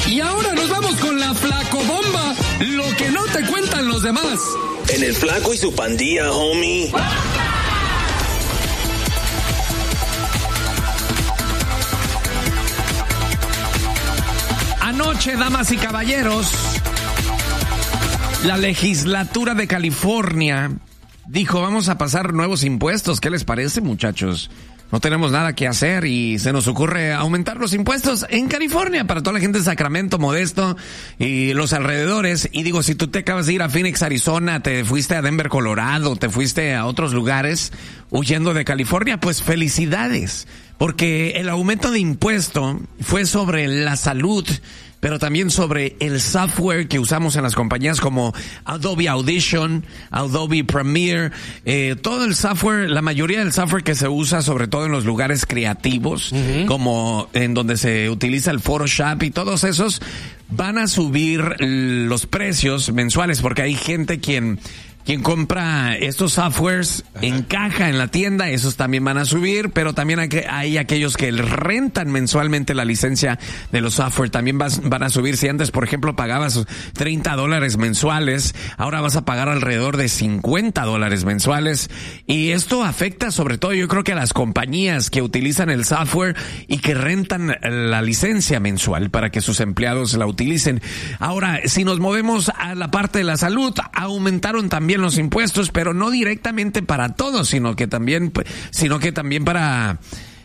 Y ahora nos vamos con la Flacobomba, lo que no te cuentan los demás. En el Flaco y su pandilla, homie. Anoche, damas y caballeros, la legislatura de California dijo, vamos a pasar nuevos impuestos. ¿Qué les parece, muchachos? No tenemos nada que hacer y se nos ocurre aumentar los impuestos en California para toda la gente de Sacramento, Modesto y los alrededores. Y digo, si tú te acabas de ir a Phoenix, Arizona, te fuiste a Denver, Colorado, te fuiste a otros lugares huyendo de California, pues felicidades. Porque el aumento de impuesto fue sobre la salud, pero también sobre el software que usamos en las compañías como Adobe Audition, Adobe Premiere, todo el software, la mayoría del software que se usa sobre todo en los lugares creativos, como en donde se utiliza el Photoshop y todos esos, van a subir los precios mensuales porque hay gente quien compra estos softwares en caja en la tienda, esos también van a subir, pero también hay aquellos que rentan mensualmente la licencia de los software, también van a subir. Si antes, por ejemplo, pagabas $30 mensuales, ahora vas a pagar alrededor de $50 mensuales. Y esto afecta sobre todo, yo creo que a las compañías que utilizan el software y que rentan la licencia mensual para que sus empleados la utilicen. Ahora, si nos movemos a la parte de la salud, aumentaron también los impuestos, pero no directamente para todos, sino que también para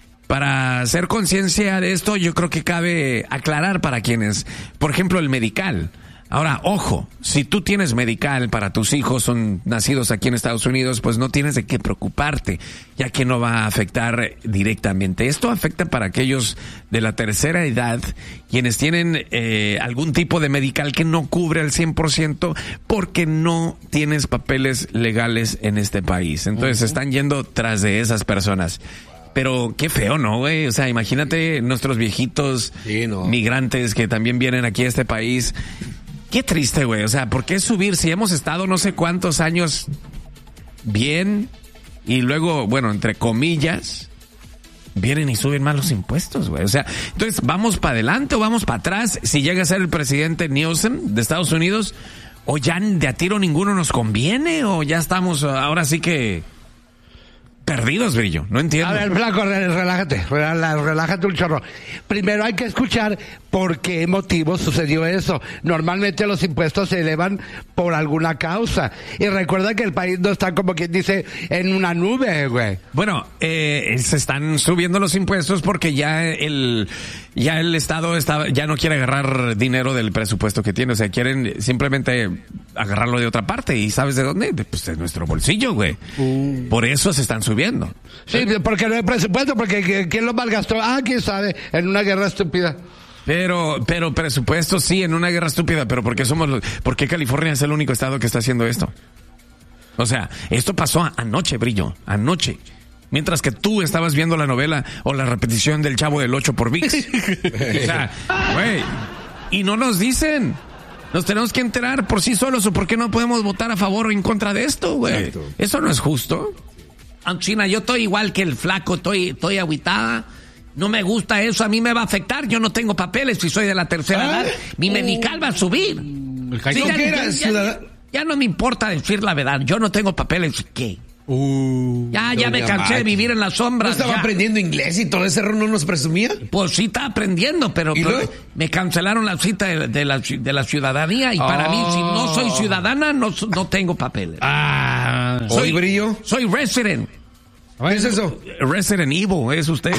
hacer conciencia de esto, yo creo que cabe aclarar para quienes, por ejemplo, el medical. Ahora, ojo, si tú tienes medical para tus hijos, son nacidos aquí en Estados Unidos, pues no tienes de qué preocuparte, ya que no va a afectar directamente. Esto afecta para aquellos de la tercera edad, quienes tienen algún tipo de medical que no cubre al 100% porque no tienes papeles legales en este país. Entonces están yendo tras de esas personas. Pero qué feo, ¿no, güey? O sea, imagínate nuestros viejitos migrantes que también vienen aquí a este país. Qué triste, güey. O sea, ¿por qué subir si hemos estado no sé cuántos años bien y luego, bueno, entre comillas, vienen y suben más los impuestos, güey? O sea, entonces, ¿vamos para adelante o vamos para atrás si llega a ser el presidente Newsom de Estados Unidos? ¿O ya de a tiro ninguno nos conviene? ¿O ya estamos ahora sí que perdidos, Brillo? No entiendo. A ver, Flaco, relájate un chorro. Primero hay que escuchar por qué motivo sucedió eso. Normalmente los impuestos se elevan por alguna causa. Y recuerda que el país no está, como quien dice, en una nube, güey. Bueno, se están subiendo los impuestos porque ya el Estado ya no quiere agarrar dinero del presupuesto que tiene. O sea, quieren simplemente agarrarlo de otra parte. ¿Y sabes de dónde? Pues de nuestro bolsillo, güey. Por eso se están subiendo. Sí, porque no hay presupuesto, porque ¿quién lo malgastó? ¿Quién sabe? En una guerra estúpida. Pero presupuesto sí, en una guerra estúpida, pero ¿por qué California es el único estado que está haciendo esto? O sea, esto pasó anoche, Brillo, anoche. Mientras que tú estabas viendo la novela o la repetición del Chavo del 8 por ViX. O sea, güey, y no nos dicen. Nos tenemos que enterar por sí solos o por qué no podemos votar a favor o en contra de esto, güey. Eso no es justo. China, yo estoy igual que el Flaco, estoy agüitada. No me gusta eso, a mí me va a afectar. Yo no tengo papeles si soy de la tercera edad. Mi medical va a subir. Sí, ya no me importa decir la verdad. Yo no tengo papeles. ¿Qué? Ya me cansé de vivir en las sombras. ¿No estaba aprendiendo inglés y todo ese no nos presumía? Pues sí está aprendiendo, pero me cancelaron la cita de la ciudadanía y para mí, si no soy ciudadana, no tengo papeles. ¿Soy Brillo? Soy resident. ¿Qué es eso? Resident Evil, es usted.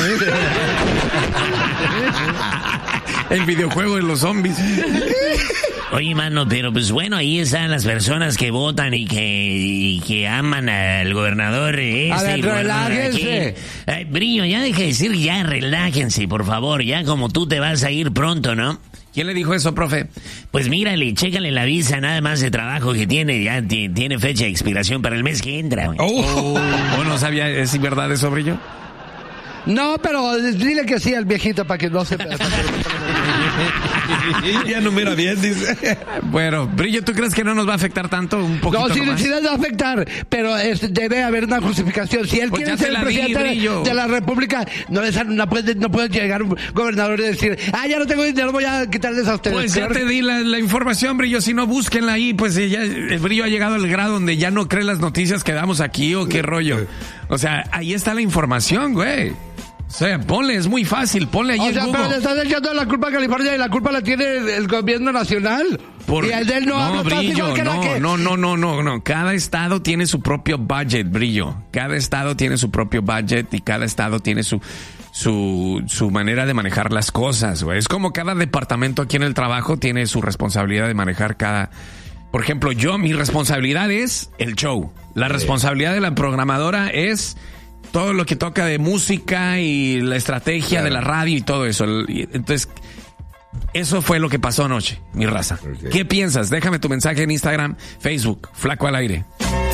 El videojuego de los zombies. Oye, mano, pero pues bueno, ahí están las personas que votan y que aman al gobernador. A ver, relájense. Brillo, ya deje de decir ya, relájense, por favor. Ya como tú te vas a ir pronto, ¿no? ¿Quién le dijo eso, profe? Pues mírale, chécale la visa nada más de trabajo que tiene. Ya tiene fecha de expiración para el mes que entra, güey. No sabía, ¿es verdad eso, Brillo? No, pero dile que sí al viejito para que no se... Ya no mira bien, dice. Bueno, Brillo, ¿tú crees que no nos va a afectar tanto? Un poquito No, sí nomás? les va a afectar, pero debe haber una justificación. Si él Pues quiere ya te ser el la di, presidente Brillo. de la República, no puede llegar un gobernador y decir, ya no tengo dinero, voy a quitarles a ustedes. Pues ya te di la información, Brillo. Si no, búsquenla ahí. Pues ya el Brillo ha llegado al grado donde ya no cree las noticias que damos aquí o qué rollo. O sea, ahí está la información, güey. O sea, ponle, es muy fácil, ponle ahí en pero Google. le estás echando la culpa a California y la culpa la tiene el gobierno nacional. Y el de él no habla tanto Brillo, igual que la que... no. Cada estado tiene su propio budget, Brillo. Cada estado tiene su propio budget y cada estado tiene su manera de manejar las cosas, güey. Es como cada departamento aquí en el trabajo tiene su responsabilidad de manejar cada... Por ejemplo, mi responsabilidad es el show. La responsabilidad de la programadora es todo lo que toca de música y la estrategia de la radio y todo eso. Entonces, eso fue lo que pasó anoche, mi raza. Okay. ¿Qué piensas? Déjame tu mensaje en Instagram, Facebook, Flaco al Aire.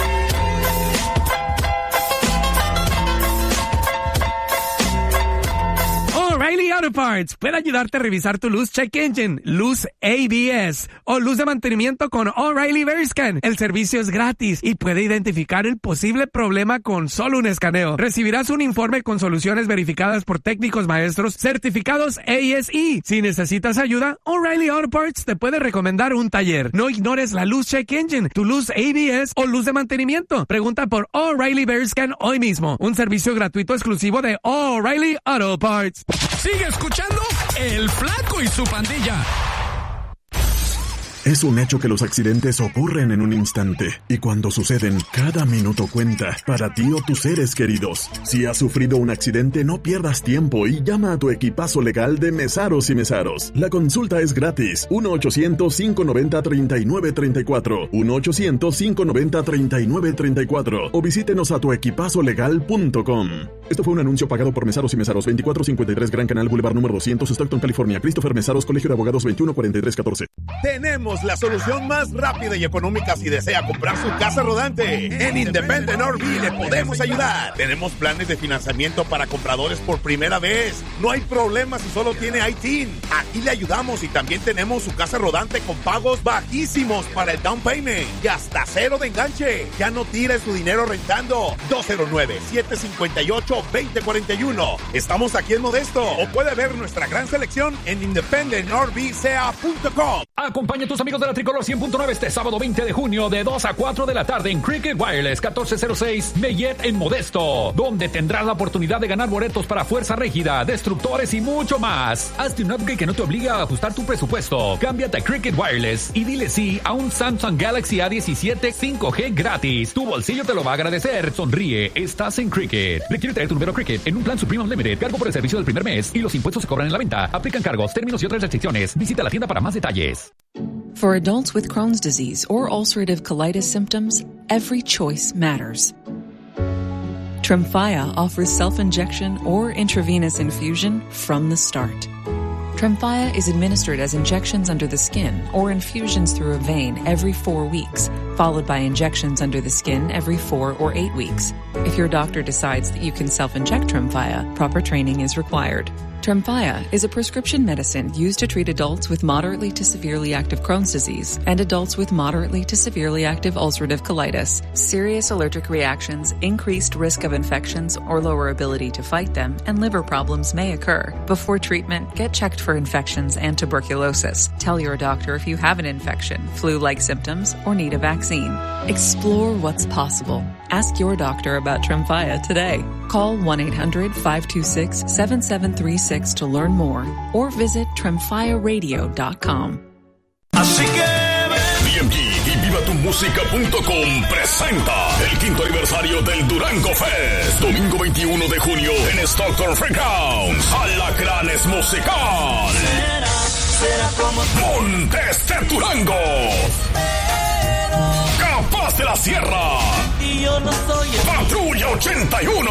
O'Reilly Auto Parts puede ayudarte a revisar tu luz check engine, luz ABS o luz de mantenimiento con O'Reilly VeriScan. El servicio es gratis y puede identificar el posible problema con solo un escaneo. Recibirás un informe con soluciones verificadas por técnicos maestros certificados ASE. Si necesitas ayuda, O'Reilly Auto Parts te puede recomendar un taller. No ignores la luz check engine, tu luz ABS o luz de mantenimiento. Pregunta por O'Reilly VeriScan hoy mismo. Un servicio gratuito exclusivo de O'Reilly Auto Parts. Sigue escuchando El Flaco y su Pandilla. Es un hecho que los accidentes ocurren en un instante y cuando suceden, cada minuto cuenta para ti o tus seres queridos. Si has sufrido un accidente, no pierdas tiempo y llama a tu equipazo legal de Mesaros y Mesaros. La consulta es gratis. 1-800-590-3934. 1-800-590-3934. O visítenos a tuequipazolegal.com. Esto fue un anuncio pagado por Mesaros y Mesaros. 2453 Gran Canal Boulevard número 200, Stockton, California. Christopher Mesaros, Colegio de Abogados 214314. Tenemos la solución más rápida y económica si desea comprar su casa rodante. En Independent RV le podemos ayudar. Tenemos planes de financiamiento para compradores por primera vez. No hay problema si solo tiene ITIN. Aquí le ayudamos y también tenemos su casa rodante con pagos bajísimos para el down payment y hasta cero de enganche. Ya no tire su dinero rentando. 209-758-2041. Estamos aquí en Modesto o puede ver nuestra gran selección en independentrvca.com. Acompaña a tus amigos de la Tricolor 100.9 este sábado 20 de junio de 2 a 4 de la tarde en Cricket Wireless 1406 Mellet en Modesto, donde tendrás la oportunidad de ganar boletos para Fuerza Régida, Destructores y mucho más. Hazte un upgrade que no te obliga a ajustar tu presupuesto. Cámbiate a Cricket Wireless y dile sí a un Samsung Galaxy A17 5G gratis. Tu bolsillo te lo va a agradecer. Sonríe, estás en Cricket. Requiere traer tu número Cricket en un plan Supreme Unlimited. Cargo por el servicio del primer mes y los impuestos se cobran en la venta. Aplican cargos, términos y otras restricciones. Visita la tienda para más detalles. For adults with Crohn's disease or ulcerative colitis symptoms, every choice matters. Tremfya offers self-injection or intravenous infusion from the start. Tremfya is administered as injections under the skin or infusions through a vein every 4 weeks, followed by injections under the skin every 4 or 8 weeks. If your doctor decides that you can self-inject Tremfya, proper training is required. Tremfya is a prescription medicine used to treat adults with moderately to severely active Crohn's disease and adults with moderately to severely active ulcerative colitis. Serious allergic reactions, increased risk of infections or lower ability to fight them, and liver problems may occur. Before treatment, get checked for infections and tuberculosis. Tell your doctor if you have an infection, flu-like symptoms, or need a vaccine. Explore what's possible. Ask your doctor about Tremfya today. Call 1-800-526-7736 to learn more or visit tremfyaradio.com. Así que DMG y VivaTuMusica.com presenta el 5º aniversario del Durango Fest. Domingo 21 de junio en Stockton Fairgrounds. Alacranes Musical. Será como Montes de Durango. Capaz de la Sierra. Y yo no soy Patrulla 81.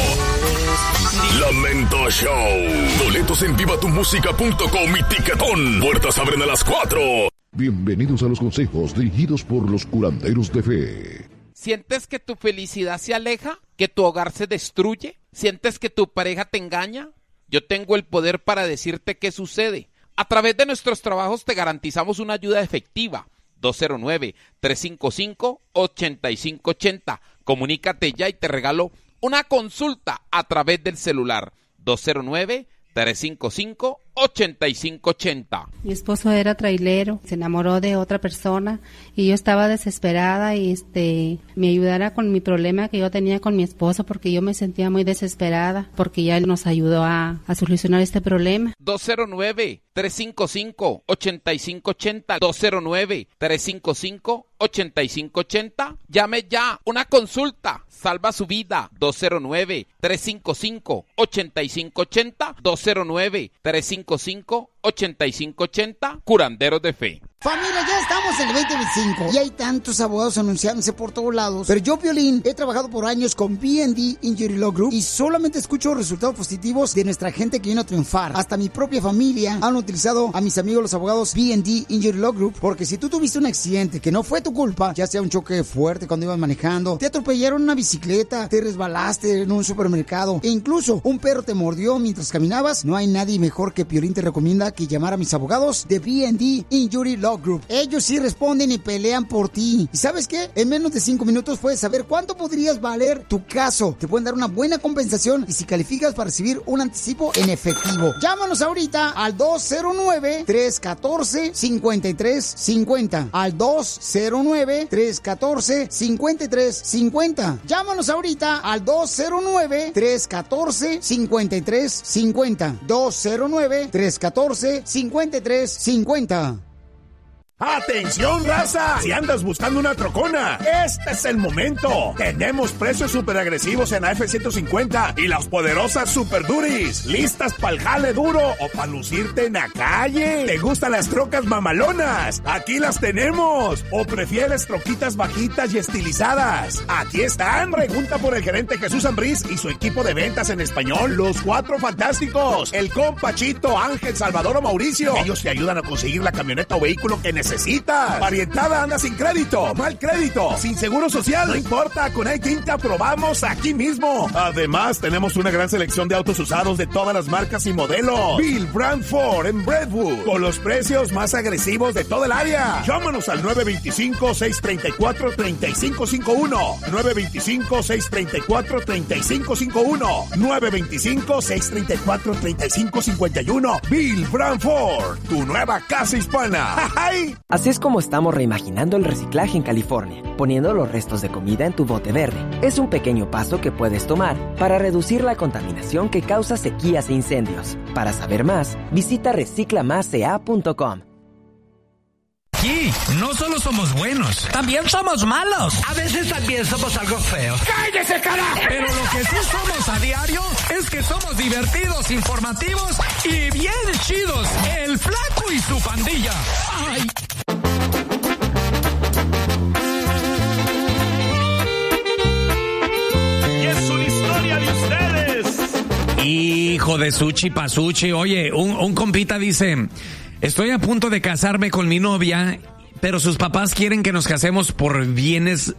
Lamento Show. Boletos en VivaTuMusica.com y Tiquetón. Puertas abren a las 4. Bienvenidos a los consejos dirigidos por los curanderos de fe. ¿Sientes que tu felicidad se aleja? ¿Que tu hogar se destruye? ¿Sientes que tu pareja te engaña? Yo tengo el poder para decirte qué sucede. A través de nuestros trabajos te garantizamos una ayuda efectiva. 209-355-8580. Comunícate ya y te regalo una consulta a través del celular. 209-355-8580. Mi esposo era trailero, se enamoró de otra persona y yo estaba desesperada y me ayudara con mi problema que yo tenía con mi esposo porque yo me sentía muy desesperada porque ya él nos ayudó a solucionar este problema. 209-355-8580. 209-355-8580. Llame ya, una consulta salva su vida. 209-355-8580. 209-355-8580. Curanderos de Fe. Familia, ya estamos en el 2025 y hay tantos abogados anunciándose por todos lados. Pero yo, Piolín, he trabajado por años con B&D Injury Law Group y solamente escucho resultados positivos de nuestra gente que vino a triunfar. Hasta mi propia familia han utilizado a mis amigos los abogados B&D Injury Law Group, porque si tú tuviste un accidente que no fue tu culpa, ya sea un choque fuerte cuando ibas manejando, te atropellaron en una bicicleta, te resbalaste en un supermercado e incluso un perro te mordió mientras caminabas, no hay nadie mejor que Piolín te recomienda que llamar a mis abogados de B&D Injury Law Group. Ellos sí responden y pelean por ti. ¿Y sabes qué? En menos de 5 minutos puedes saber cuánto podrías valer tu caso. Te pueden dar una buena compensación y si calificas para recibir un anticipo en efectivo. Llámanos ahorita al 209-314-5350. Al 209-314-5350. Llámanos ahorita al 209-314-5350. 209-314-5350. ¡Atención, raza! Si andas buscando una trocona, este es el momento. Tenemos precios súper agresivos en la F-150 y las poderosas Super Duris. ¿Listas para el jale duro o para lucirte en la calle? ¿Te gustan las trocas mamalonas? Aquí las tenemos. ¿O prefieres troquitas bajitas y estilizadas? Aquí están. Pregunta por el gerente Jesús Ambriz y su equipo de ventas en español, los 4 fantásticos. El compa Chito, Ángel, Salvador o Mauricio. Ellos te ayudan a conseguir la camioneta o vehículo que necesitas. Parientada, anda sin crédito, mal crédito, sin seguro social, no importa, con iTint te aprobamos aquí mismo. Además, tenemos una gran selección de autos usados de todas las marcas y modelos. Bill Brand Ford en Brentwood, con los precios más agresivos de todo el área. Llámanos al 925-634-3551. 925-634-3551. 925-634-3551. Bill Brand Ford, tu nueva casa hispana. ¡Ay! Así es como estamos reimaginando el reciclaje en California, poniendo los restos de comida en tu bote verde. Es un pequeño paso que puedes tomar para reducir la contaminación que causa sequías e incendios. Para saber más, visita reciclamasca.com. Aquí no solo somos buenos, también somos malos. A veces también somos algo feos. ¡Cállese, carajo! Pero lo que sí somos a diario es que somos divertidos, informativos y bien chidos. El Flaco y su pandilla. ¡Ay! Y es una historia de ustedes. Hijo de Suchi Pasuchi. Oye, un compita dice: estoy a punto de casarme con mi novia, pero sus papás quieren que nos casemos por bienes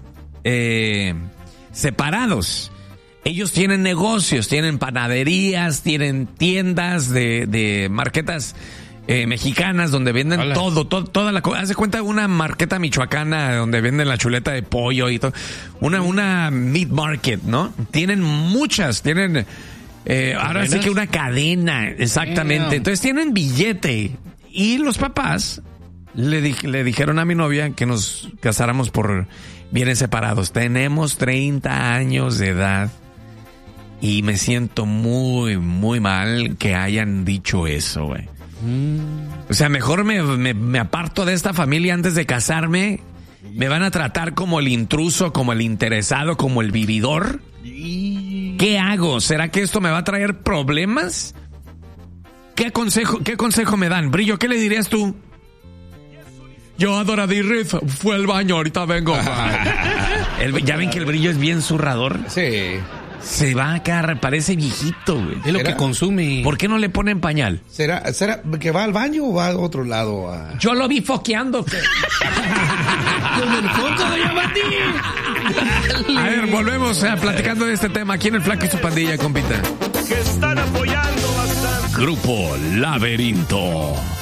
separados. Ellos tienen negocios, tienen panaderías, tienen tiendas de marquetas mexicanas donde venden toda la cosa. Haz de cuenta una marqueta michoacana donde venden la chuleta de pollo y todo. Una meat market, ¿no? Tienen muchas, tienen... ahora sí que una cadena, exactamente. Entonces tienen billete. Y los papás le dijeron a mi novia que nos casáramos por bienes separados. Tenemos 30 años de edad y me siento muy, muy mal que hayan dicho eso, güey. O sea, mejor me aparto de esta familia antes de casarme. Me van a tratar como el intruso, como el interesado, como el vividor. ¿Qué hago? ¿Será que esto me va a traer problemas? ¿Qué consejo me dan? Brillo, ¿qué le dirías tú? Yo, Adoradirri, fue al baño, ahorita vengo. ¿Ya ven que el Brillo es bien zurrador? Sí. Se va a quedar, parece viejito, güey. Es lo que consume. ¿Por qué no le ponen pañal? ¿Será que va al baño o va a otro lado? Yo lo vi foqueando. ¡Con el foco, doña Mati! A ver, volvemos platicando de este tema aquí en el Flaco y su pandilla, compita. Que están apoyando bastante. Grupo Laberinto.